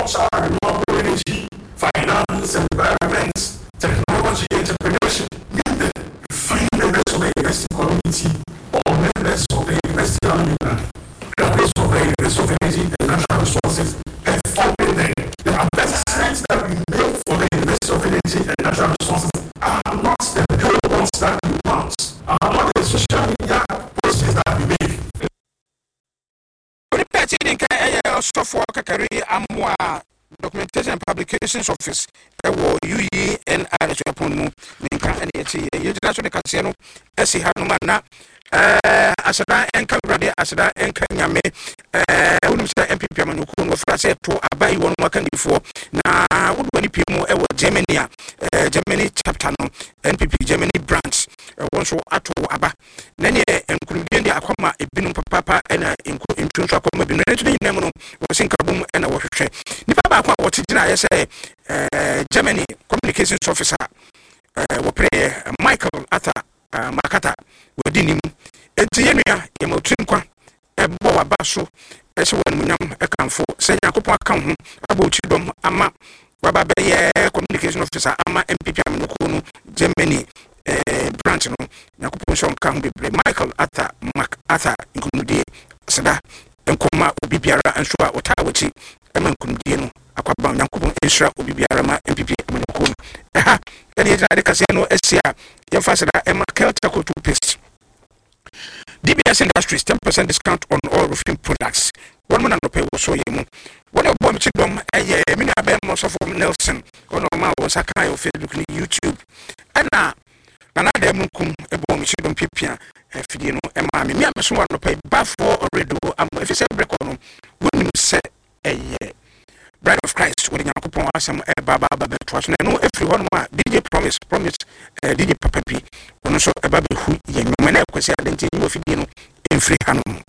agriculture, renewable energy, finance, environment, technology, entrepreneurship. Then you find members of the investing community or members of the investing community, members of the University of Energy and Natural Resources, and funding them. The advertisements that we make for the University of Energy and Natural Resources are not the pure ones that we want, are not the social media posts that we make. So for Kakari Amwa Documentation and Publications Office, UENR Japonu, Minka and International Casino, Essie Hanumana, Asada and Kangradi, Asada and Kanyame, MPP Manukun, Frase to Abai one working before. Now, would many people Germany, Germany chapter, NPP Germany branch, one so Atu Abba, Nene and Kundia Akoma, a Binum Papa, and in Tunshakoma, Binary Nemono, was in Kabum and a water. Nipa, what did I say? Germany Communications Officer, Michael Arthur Makata, within him. Etienia, Yamotinkwa, a Boa Basso, as one Munam, a camphor, Saint Jacopo account about Chidom, Ama, Baba Communication Officer, Ama, MPP Amukuno, Germany branch, Yacopo can be Michael Arthur MacArthur, including Sada, and Koma, Ubibiara, and Shua, Otawachi, and Mancundiano, Aquabam, Yacopo, Isra, Ubibiarama, MPP Amukuno. Aha, and the Casino, SCA, Yafasada, and Makel Taco 2 piece. DBS Industries 10% discount on all roofing products. One man no pay was so yemu. One of bomb chidom a mina ben most of Nelson. One of my was a kind of Facebook, YouTube. And now, another mukum a bomb chidom pipia, Fidino, and mammy, me, I'm so one to pay bath for a redo. If it's a break on, wouldn't you say a Bride of Christ with a coupon some Baba Twas. No, everyone DJ promise, DJ Papa P. Also a baby who young man, because I didn't you in free Hanum.